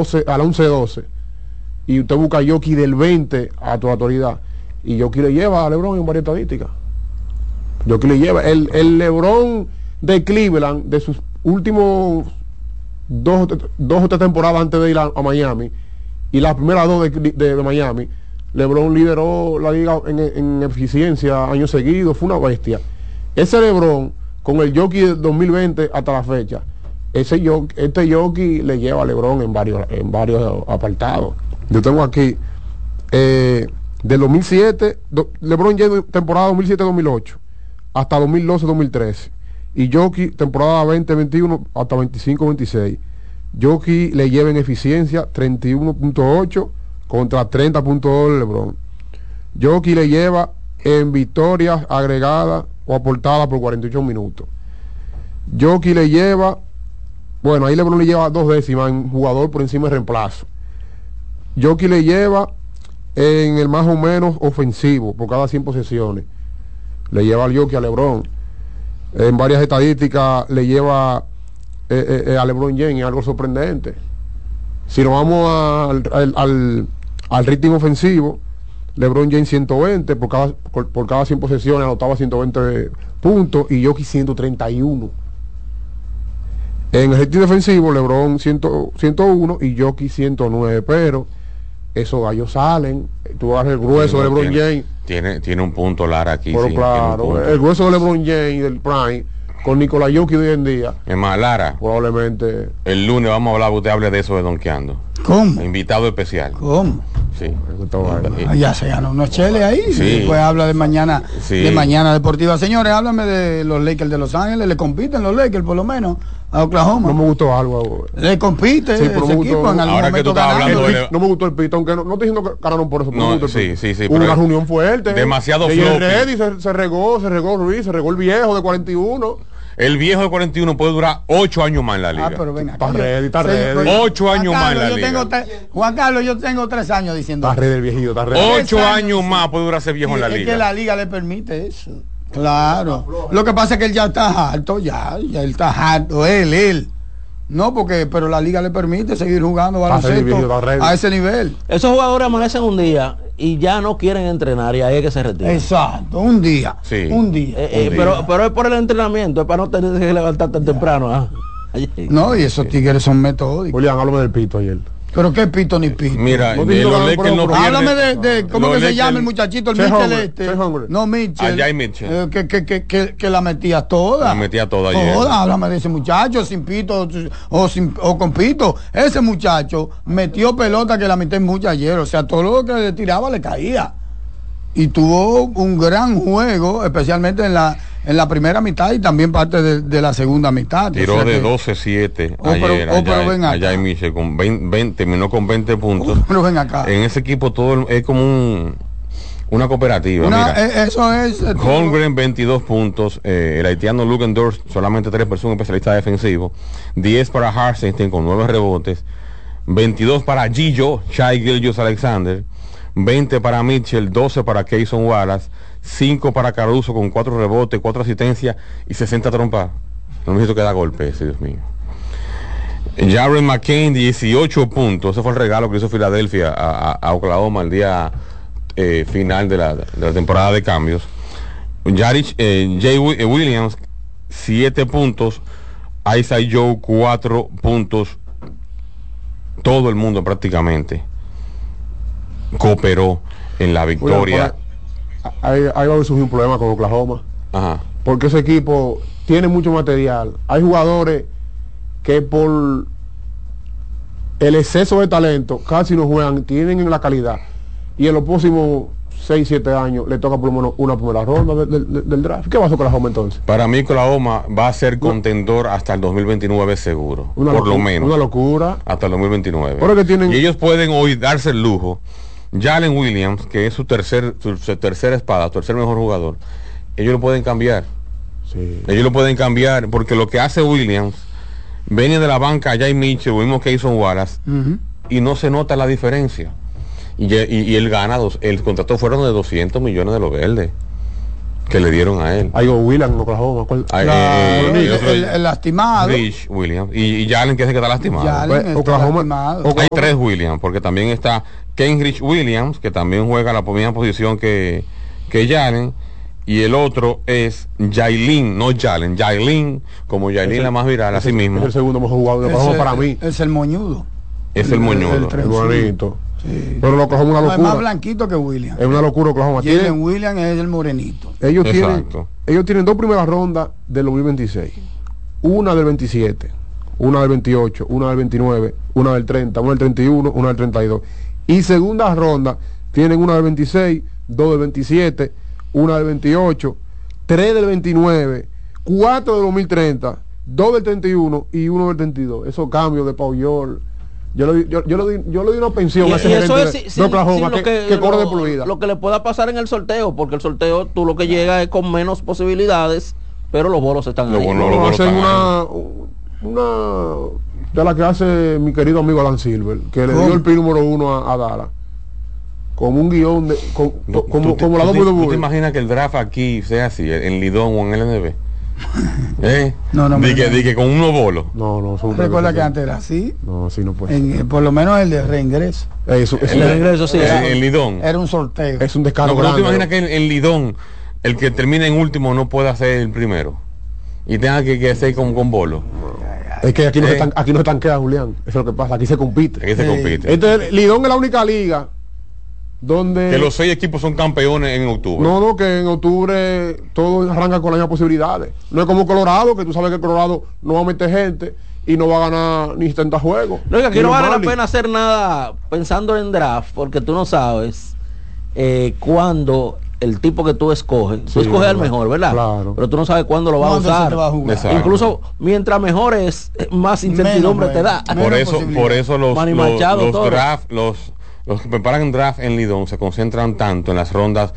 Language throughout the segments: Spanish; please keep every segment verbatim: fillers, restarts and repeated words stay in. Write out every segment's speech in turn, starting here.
doce, al once doce, y usted busca a Yoki del veinte a tu autoridad, y Yoki le lleva a LeBron en varias estadísticas. Yoki le lleva. El, el LeBron de Cleveland, de sus últimos dos, dos o tres temporadas antes de ir a, a Miami, y las primeras dos de, de, de Miami, LeBron lideró la liga en, en eficiencia años seguidos, fue una bestia. Ese LeBron, con el Yoki de dos mil veinte hasta la fecha, ese Yoki, este Yoki le lleva a LeBron en varios, en varios apartados. Yo tengo aquí, eh, del dos mil siete, do, LeBron James temporada dos mil siete dos mil ocho, hasta dos mil doce dos mil trece. Y Yoki temporada veinte veintiuno hasta veinticinco veintiséis. Yoki le lleva en eficiencia treinta y uno punto ocho contra treinta punto dos de LeBron. Yoki le lleva en victorias agregadas o aportadas por cuarenta y ocho minutos. Yoki le lleva, bueno, ahí LeBron le lleva dos décimas en jugador por encima de reemplazo. Yoki le lleva en el más o menos ofensivo por cada cien posesiones. Le lleva al Yoki a LeBron. En varias estadísticas le lleva eh, eh, a LeBron James, algo sorprendente. Si nos vamos a, al, al, al rating ofensivo, LeBron James ciento veinte por cada, por, por cada cien posesiones, anotaba ciento veinte puntos, y Yoki ciento treinta y uno. En el rating defensivo, LeBron ciento uno y Yoki ciento nueve, pero esos gallos salen. Tú agarras el grueso sí, de LeBron tiene, James. Tiene, tiene un punto Lara aquí. Pero sí, claro, el grueso de LeBron James del Prime con Nikola Jokic de hoy en día. Es más, Lara, probablemente el lunes vamos a hablar, usted hable de eso de Donkeando. ¿Cómo? Invitado especial. ¿Cómo? Sí. Ah, ya se ganó unos cheles ahí. Sí. Después habla de mañana, sí. de mañana deportiva. Señores, háblame de los Lakers de Los Ángeles. Le compiten los Lakers por lo menos a Oklahoma. No me gustó algo. Le compite sí, ese equipo gustó, en algún ahora que tú estás hablando de... No me gustó el pito, aunque no, no estoy diciendo que ganaron por eso. No, no sí, sí, sí. Hubo una reunión fuerte. Demasiado floppy. Reddy se, se regó, se regó Ruiz, se regó el viejo de cuarenta y uno. El viejo de cuarenta y uno puede durar ocho años más en la liga. Ah, pero venga. Está ready, está ready. ocho años más en la yo liga. Tengo tre... Juan Carlos, yo tengo tres años diciendo. Está ready el viejito, está ready. Ocho años, años más puede durar ese viejo sí, en la es liga. Es que la liga le permite eso. Claro. Lo que pasa es que él ya está harto, ya, ya él está harto, él, él. No, porque, pero la liga le permite seguir jugando baloncesto a ese nivel. Esos jugadores amanecen un día y ya no quieren entrenar y ahí es que se retiran. Exacto, un día. Sí. Un día. Eh, eh, un pero, día. pero es por el entrenamiento, es para no tener que levantar tan temprano. ¿Ah? No, y esos tigres son metódicos. Julián, háblame del pito ayer. Pero qué pito ni pito. Mira, no de los Lakers no háblame de, de cómo que se llama el muchachito, el Mitchell este. No, Mitchell. Allá hay Mitchell. Eh, que, que, que, que, que la metía toda. La metía toda ayer. Toda, háblame de ese muchacho, sin pito o, sin, o con pito. Ese muchacho metió pelota que la metió mucho ayer. O sea, todo lo que le tiraba le caía. Y tuvo un gran juego, especialmente en la en la primera mitad y también parte de, de la segunda mitad. Tiró o sea de que, doce siete oh, ayer, pero, oh, allá, pero ven allá en Michel, con veinte, veinte, terminó con veinte puntos. Oh, pero ven acá. En ese equipo todo es como un, una cooperativa. Una, mira. eh, eso es... Eh, Holmgren veintidós puntos, eh, el haitiano Lugendorf solamente tres personas, un especialista defensivo, diez para Hartenstein con nueve rebotes, veintidós para Gillo, Shai Gilgeous-Alexander, veinte para Mitchell, doce para Cason Wallace, cinco para Caruso con cuatro rebotes, cuatro asistencias y sesenta trompas. No necesito que da golpe ese, Dios mío. Jaren McCain, dieciocho puntos. Ese fue el regalo que hizo Filadelfia a, a, a Oklahoma el día eh, final de la, de la temporada de cambios. Jarich, eh, Jay Williams, siete puntos. Isaiah Joe, cuatro puntos. Todo el mundo prácticamente cooperó en la victoria. Ahí, ahí va a surgir un problema con Oklahoma. Ajá. Porque ese equipo tiene mucho material. Hay jugadores que por el exceso de talento casi no juegan, tienen la calidad. Y en los próximos seis siete años le toca por lo menos una primera ronda de, de, de, del draft. ¿Qué va a hacer Oklahoma entonces? Para mí Oklahoma va a ser contendor hasta el dos mil veintinueve seguro. Una por locura, lo menos. Una locura. Hasta el dos mil veintinueve. Pero que tienen... Y ellos pueden hoy darse el lujo. Jalen Williams, que es su tercer su, su tercera espada, su tercer mejor jugador, ellos lo pueden cambiar. Sí. Ellos lo pueden cambiar porque lo que hace Williams, viene de la banca Jay Mitchell, lo mismo que Cason Wallace, uh-huh. y no se nota la diferencia. Y, y, y él gana, dos, el contrato fueron de doscientos millones de los verdes. que le dieron a él. Hay Williams en Oklahoma. ¿Cuál? Ay, La- eh, el, el otro- el- el lastimado. Rich Williams. Y, y Jalen que se queda lastimado. Jalen Pues, está Oklahoma- lastimado. Oklahoma- Hay tres Williams, porque también está Kenrich Williams, que también juega la misma posición que, que Jalen. Y el otro es Jailin, no Jalen, Jailin, como Jailin Ese- la más viral, así ese- mismo, Es el segundo mejor jugador de Oklahoma Ese- para mí. Es el moñudo. es el el- moñudo. el El tres. bonito. Sí. Pero lo Oklahoma es una No, es más locura. blanquito que William. Es una locura Oklahoma. Jalen Tienen- Williams es el morenito. ellos, tienen, Exacto. ellos tienen dos primeras rondas del dos mil veintiséis. Una del veintisiete, una del veintiocho, una del veintinueve, una del treinta, una del treinta y uno, una del treinta y dos. Y segunda ronda tienen una del veintiséis, dos del veintisiete, una del veintiocho, tres del veintinueve, cuatro del dos mil treinta, dos del treinta y uno y uno del treinta y dos. Esos cambios de Pau George. Yo le, di- yo, yo le di, yo le di una pensión Y, a ese y eso gerente es de- si- de si- Oklahoma si lo que, que corre de lo- por vida. lo que le pueda pasar en el sorteo, porque el sorteo tú lo que llega es con menos posibilidades, pero los bolos están Lo ahí. bueno- No, los hacen bolos una, una de la que hace mi querido amigo Alan Silver, que le ¿Cómo? dio el pin número uno a, a Dallas. Como un guión de. Como, ¿Tú- como, tú te- como la tú te- W. ¿Tú te imaginas que el draft aquí sea así, en Lidón o en el N B? ¿Eh? No, no, Di me- que, di que con unos bolos. No, no, son Recuerda que antes era así. No, así no puede. En- por lo menos el de reingreso. Eso, es, El un- regreso sí. En, era- en Lidón. Era un sorteo. es un No, descaro pero ¿tú te grande. imaginas que en, en Lidón el que termina en último no pueda ser el primero? Y tenga que, que hacer con, con bolos. Es que aquí no, Eh. se tan, aquí no se tanquea, Julián. Eso es lo que pasa. Aquí se compite. Aquí se Sí. compite. Entonces, Lidón es la única liga donde. Que los seis equipos son campeones en octubre. No, no, que en octubre todo arranca con las mismas posibilidades. No es como Colorado, que tú sabes que Colorado no va a meter gente y no va a ganar ni setenta juegos. No, y aquí Ni no los vale la Marlins. pena hacer nada pensando en draft, porque tú no sabes eh, cuándo el tipo que tú escoges, tú Sí, escoges al claro, mejor, ¿verdad? claro. Pero tú no sabes cuándo lo vas a ¿Cuándo se usar. te va a jugar? Exacto. Incluso mientras mejor es, más incertidumbre Menos te da. juego. Por menos eso, posibilidad. por eso los, Manny los, Machado, los todo. draft, los, los que preparan draft en Lidón se concentran tanto en las rondas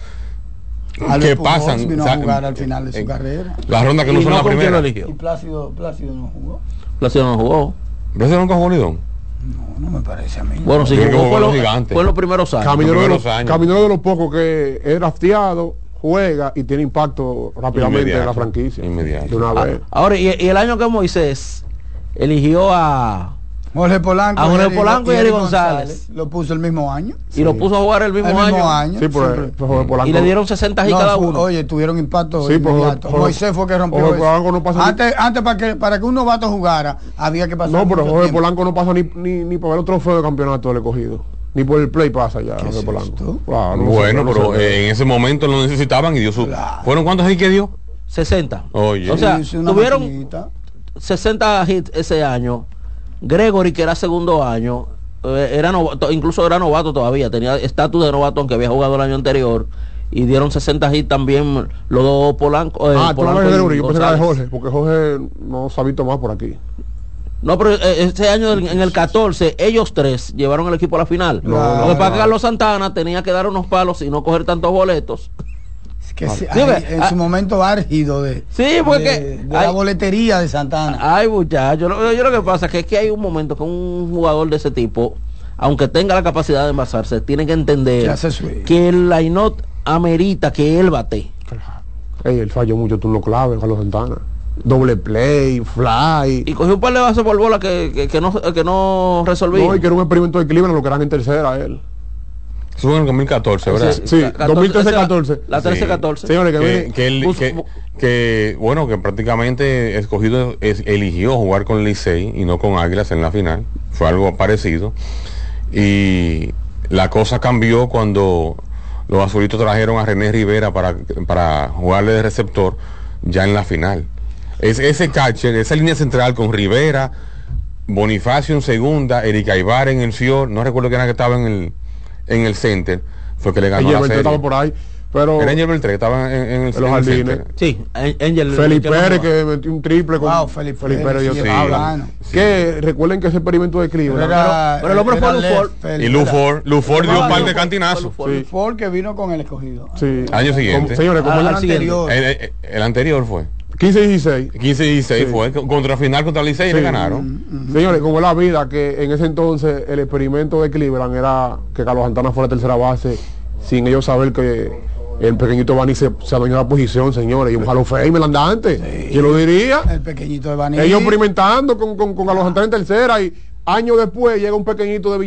Albert que Pujols pasan. vino o sea, a jugar al final de su eh, carrera. Las rondas que Y no son no la con quién primera. lo Y eligió. Plácido, Plácido no jugó. Plácido no jugó. ¿Brasil nunca jugó Lidón? No, no me parece a mí. Bueno, sí, Yo creo que jugó jugó fue, los lo- gigantes. fue en los primeros años. Caminero, Los de primeros los, años. caminero de los pocos que es drafteado, juega y tiene impacto rápidamente Inmediato, en la franquicia. inmediato. De una Ah, vez. ahora, y, y el año que Moisés eligió a... Jorge Polanco, A Jorge Eric- Polanco y Eric Eric González. Lo puso el mismo año. y lo puso a jugar el mismo, el mismo año, año. Sí, pues, siempre. pues, Jorge Polanco. y le dieron sesenta y No, cada fu- uno. Oye, tuvieron impacto Sí, pues, inmediato. Jorge- Moisés fue que rompió Jorge eso. Polanco no pasa ni- Antes, antes para que para que un novato jugara, había que pasar No, pero mucho Jorge tiempo. Polanco no pasa ni, ni, ni por ver el trofeo de campeonato del escogido. Ni por el play pasa ya, Jorge es Polanco. esto? Claro, no Bueno, sé, no pero sé. eh, en ese momento lo necesitaban y dio su. Claro. ¿Fueron cuántos hits que dio? sesenta. Oye. O sea, Sí, sí, una tuvieron maquinita. sesenta hits ese año. Gregory, que era segundo año, eh, era novato, incluso era novato todavía, tenía estatus de novato aunque había jugado el año anterior. Y dieron sesenta hits también los dos Polanco. eh, Ah, tú Polanco hablas de y Gregory, yo pensé que era de González. Jorge, porque Jorge no se ha visto más por aquí. No, pero eh, este año en en el catorce, ellos tres llevaron el equipo a la final. No, Lo que no, pasa es que no. Carlos Santana tenía que dar unos palos y no coger tantos boletos. Es que sí, Dime, ahí, en ah, su momento álgido de, Sí, porque de, de hay- la boletería de Santana. Ay, muchachos, lo- yo lo que pasa es que, es que hay un momento que un jugador de ese tipo, aunque tenga la capacidad de envasarse, tiene que Que entender hace swing. que el line-up amerita que él bate. Ey, él falló mucho turno clave, Carlos Santana. Doble play, fly. Y cogió un par de bases por bola que, que, que no, que no resolvía. No, y que era un experimento de Cleveland, lo que eran en tercera él. Eso fue en el dos mil catorce, ¿verdad? Sí, sí, dos mil trece catorce. La trece Sí. catorce. Señores, que, que, viene- que, él- Bus- que- que, bueno, que prácticamente escogido es- eligió jugar con Licey y no con Águilas en la final. Fue algo parecido. Y la cosa cambió cuando los azulitos trajeron a René Rivera para, para jugarle de receptor ya en la final. Es, ese catcher, esa línea central con Rivera, Bonifacio en segunda, Eric Aybar en el field, no recuerdo quién era que estaba en el, en el center, fue que le ganó Angel la Beltré serie. estaba por ahí. Pero Era Angel Beltré, estaba en, en el, En los en el jardines. center. Sí, Angel. Felipe que no Pérez, juega. que metió un triple con Wow, Felipe Pérez, Dios sí, te sí. habla. bueno. Que recuerden que ese experimento de Cleveland. Era- pero el hombre era fue left, Luford. Felipe, Y era- Luford, Luford dio un Ah, par de Luford, cantinazos. Luford. Sí. Luford que vino con el escogido. Sí. Año siguiente. Como- señores, como Ah, el al siguiente. anterior. El, el- el anterior fue. quince y dieciséis. quince y dieciséis Sí. fue. Contra final contra Licey Sí. le ganaron. Señores, como es la vida, que en ese entonces el experimento de Cleveland era que Carlos Santana fuera tercera base sin ellos saber que El pequeñito Bani se, se adueñó de la posición, señores, y un Hall of Fame, el andante. Sí. ¿Quién lo diría? El pequeñito de Bani. Ellos experimentando con, con, con a los anteriores en tercera y años después llega un pequeñito de